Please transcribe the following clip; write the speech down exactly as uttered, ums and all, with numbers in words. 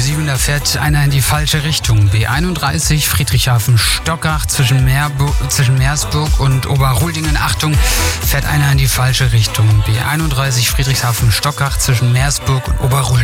B sieben, da fährt einer in die falsche Richtung. B einunddreißig Friedrichshafen-Stockach zwischen, Meerbu- zwischen Meersburg und Oberruldingen. Achtung, fährt einer in die falsche Richtung. B einunddreißig Friedrichshafen-Stockach zwischen Meersburg und Oberruldingen.